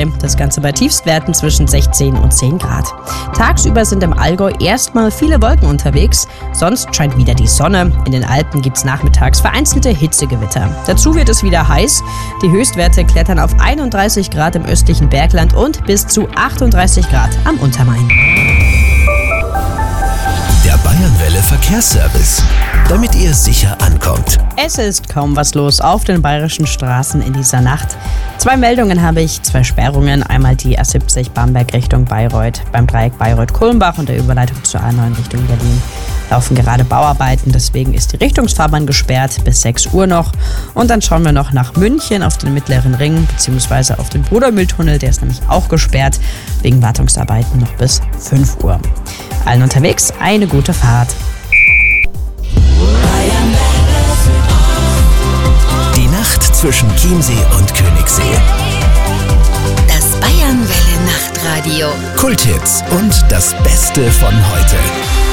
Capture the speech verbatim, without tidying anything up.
dabei. Das Ganze bei Tiefstwerten zwischen sechzehn und zehn Grad. Tagsüber sind im Allgäu erstmal viele Wolken unterwegs. Sonst scheint wieder die Sonne. In den Alpen gibt es nachmittags vereinzelte Hitzegewitter. Dazu wird es wieder heiß. Die Höchstwerte klettern auf einunddreißig Grad im östlichen Bergland und bis zu achtunddreißig Grad am Untermain. Der Bayernwelle Verkehrsservice, damit ihr sicher ankommt. Es ist kaum was los auf den bayerischen Straßen in dieser Nacht. Zwei Meldungen habe ich, zwei Sperrungen. Einmal die A siebzig Bamberg Richtung Bayreuth. Beim Dreieck Bayreuth-Kulmbach und der Überleitung zur A neun Richtung Berlin laufen gerade Bauarbeiten. Deswegen ist die Richtungsfahrbahn gesperrt bis sechs Uhr noch. Und dann schauen wir noch nach München auf den Mittleren Ring bzw. auf den Brudermühltunnel. Der ist nämlich auch gesperrt wegen Wartungsarbeiten noch bis fünf Uhr. Allen unterwegs eine gute Fahrt. Die Nacht zwischen Chiemsee und Königssee. Das Bayernwelle Nachtradio. Kulthits und das Beste von heute.